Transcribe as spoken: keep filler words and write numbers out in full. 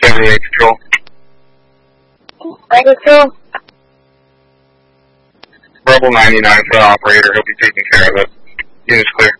seventy-eight Patrol. Right, Patrol? Rebel ninety-nine for the operator. He'll be taking care of it. Unit's clear.